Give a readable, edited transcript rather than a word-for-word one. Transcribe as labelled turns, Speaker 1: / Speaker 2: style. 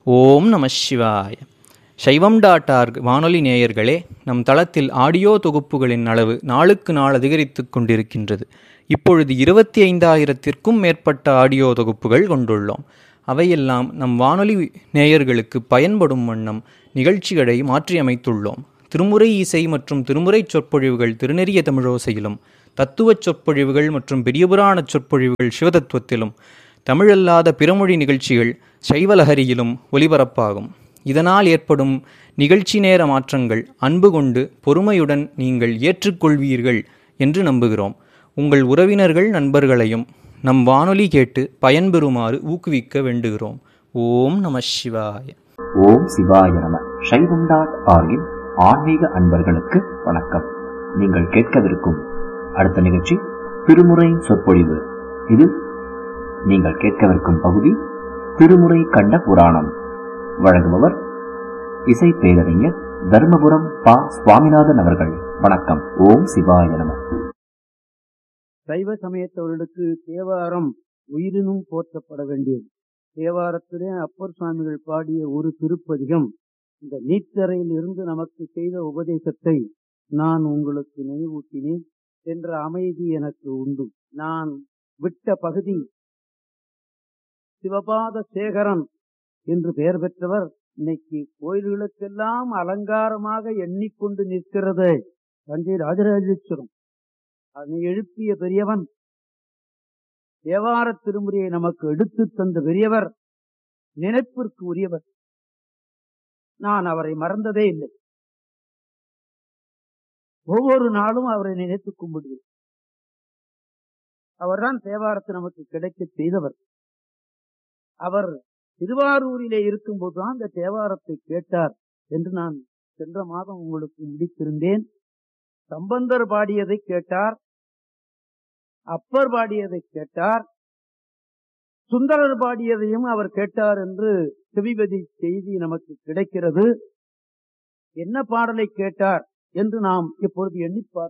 Speaker 1: ஓம் நம சிவாய. சைவம்.org வானொலி நேயர்களே, நம் தளத்தில் ஆடியோ தொகுப்புகளின் அளவு நாளுக்கு நாள் அதிகரித்து கொண்டிருக்கின்றது. இப்பொழுது 25,000த்திற்கும் மேற்பட்ட ஆடியோ தொகுப்புகள் கொண்டுள்ளோம். அவையெல்லாம் நம் வானொலி நேயர்களுக்கு பயன்படும் வண்ணம் நிகழ்ச்சிகளை மாற்றியமைத்துள்ளோம். திருமுறை இசை மற்றும் திருமுறை சொற்பொழிவுகள் திருநெறிய தமிழோசையிலும், தத்துவச் சொற்பொழிவுகள் மற்றும் பெரியபுராண சொற்பொழிவுகள் சிவதத்துவத்திலும், தமிழல்லாத பிறமொழி நிகழ்ச்சிகள் சைவலஹரியிலும் ஒலிபரப்பாகும். இதனால் ஏற்படும் நிகழ்ச்சி நேர மாற்றங்கள் அன்பு கொண்டு பொறுமையுடன் நீங்கள் ஏற்றுக்கொள்வீர்கள் என்று நம்புகிறோம். உங்கள் உறவினர்கள் நண்பர்களையும் நம் வானொலி கேட்டு பயன்பெறுமாறு ஊக்குவிக்க வேண்டுகிறோம். ஓம் நம சிவாய.
Speaker 2: ஓம் சிவாய நம. சைவம்.org ஆன்மீக அன்பர்களுக்கு வணக்கம். நீங்கள் கேட்கவிருக்கும் அடுத்த நிகழ்ச்சி திருமுறை சொற்பொழிவு. இது நீங்கள் கேட்கவிருக்கும் பகுதி திருமுறை கண்ட புராணம். வழங்குபவர் இசை பேரறிஞர் தர்மபுரம் பா. சுவாமிநாதன் அவர்கள். வணக்கம். ஓம் சிவாய நம.
Speaker 3: சைவ சமயத்தவர்களுக்கு தேவாரம் உயிரினும் போற்றப்பட வேண்டியது. தேவாரத்திலே அப்பர் சுவாமிகள் பாடிய ஒரு திருப்பதிகம் இந்த நீச்சரையில் இருந்து நமக்கு செய்த உபதேசத்தை நான் உங்களுக்கு நினைவூட்டினேன் என்ற அமைதி எனக்கு உண்டு. நான் விட்ட பகுதி சிவபாத சேகரன் என்று பெயர் பெற்றவர் இன்னைக்கு கோயில்களுக்கெல்லாம் அலங்காரமாக எண்ணிக்கொண்டு நிற்கிறது தஞ்சை ராஜராஜேஸ்வரம். அதனை எழுப்பிய பெரியவன், தேவார திருமுறையை நமக்கு எடுத்து தந்த பெரியவர், நினைப்பிற்கு உரியவர். நான் அவரை மறந்ததே இல்லை. ஒவ்வொரு நாளும் அவரை நினைத்து கும்பிடுவேன். அவர்தான் தேவாரத்தை நமக்கு கிடைக்க செய்தவர். அவர் திருவாரூரிலே இருக்கும் போதுதான் அந்த தேவாரத்தை கேட்டார் என்று நான் சென்ற மாதம் உங்களுக்கு முடித்திருந்தேன். சம்பந்தர் பாடியதை கேட்டார், அப்பர் பாடியதை கேட்டார், சுந்தரர் பாடியதையும் அவர் கேட்டார் என்று செவிபதி செய்தி நமக்கு கிடைக்கிறது. என்ன பாடலை கேட்டார் என்று நாம் இப்பொழுது எண்ணிப்பார்.